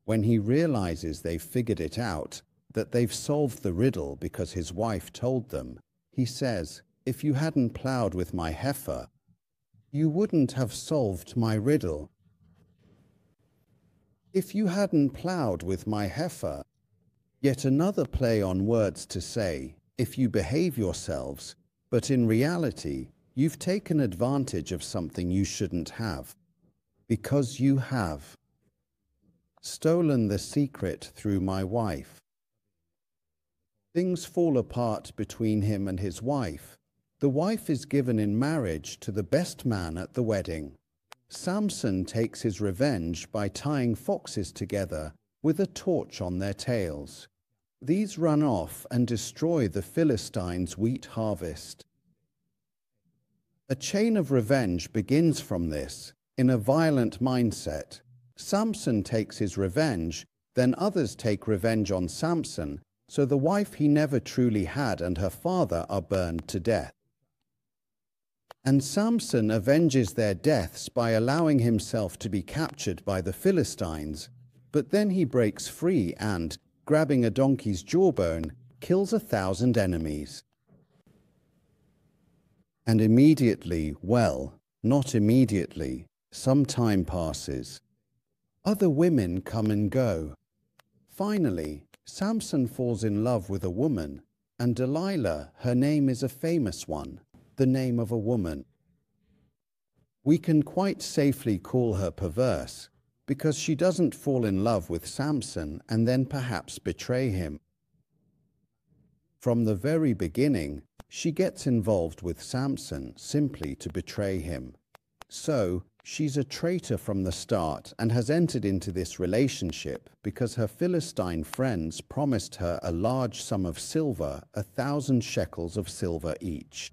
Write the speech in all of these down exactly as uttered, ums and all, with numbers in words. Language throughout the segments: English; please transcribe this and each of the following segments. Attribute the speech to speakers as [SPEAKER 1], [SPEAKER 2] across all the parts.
[SPEAKER 1] When he realizes they've figured it out, that they've solved the riddle because his wife told them, he says, "If you hadn't plowed with my heifer, you wouldn't have solved my riddle." If you hadn't plowed with my heifer. Yet another play on words to say, if you behave yourselves, but in reality, you've taken advantage of something you shouldn't have. Because you have stolen the secret through my wife. Things fall apart between him and his wife. The wife is given in marriage to the best man at the wedding. Samson takes his revenge by tying foxes together with a torch on their tails. These run off and destroy the Philistines' wheat harvest. A chain of revenge begins from this, in a violent mindset. Samson takes his revenge, then others take revenge on Samson, so the wife he never truly had and her father are burned to death. And Samson avenges their deaths by allowing himself to be captured by the Philistines, but then he breaks free and, grabbing a donkey's jawbone, kills a thousand enemies. And immediately, well, not immediately, some time passes. Other women come and go. Finally, Samson falls in love with a woman, and Delilah, her name is a famous one, the name of a woman. We can quite safely call her perverse, because she doesn't fall in love with Samson and then perhaps betray him. From the very beginning, she gets involved with Samson simply to betray him. So, she's a traitor from the start and has entered into this relationship because her Philistine friends promised her a large sum of silver, a thousand shekels of silver each.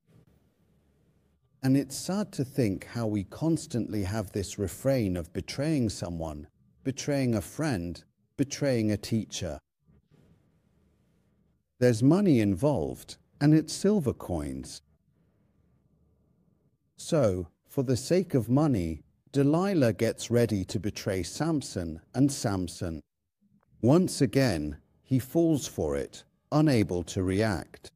[SPEAKER 1] And it's sad to think how we constantly have this refrain of betraying someone, betraying a friend, betraying a teacher. There's money involved, and it's silver coins. So, for the sake of money, Delilah gets ready to betray Samson, and Samson, once again, he falls for it, unable to react.